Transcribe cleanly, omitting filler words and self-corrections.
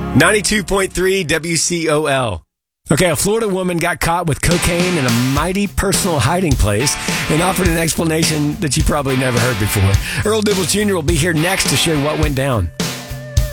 92.3 WCOL. Okay, a Florida woman got caught with cocaine in a mighty personal hiding place and offered an explanation that you probably never heard before. Earl Dibbles Jr. will be here next to share what went down.